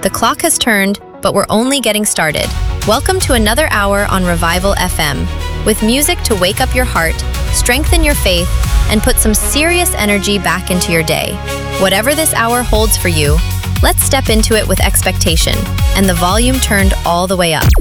The clock has turned, but we're only getting started. Welcome to another hour on Revival FM, with music to wake up your heart, strengthen your faith, and put some serious energy back into your day. Whatever this hour holds for you, let's step into it with expectation and the volume turned all the way up.